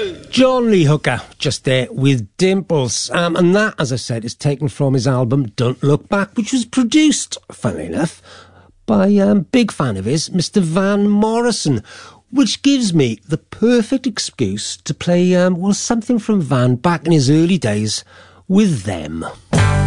John Lee Hooker, just there with Dimples. And that, as I said, is taken from his album Don't Look Back, which was produced, funnily enough, by a big fan of his, Mr. Van Morrison, which gives me the perfect excuse to play, something from Van back in his early days with Them.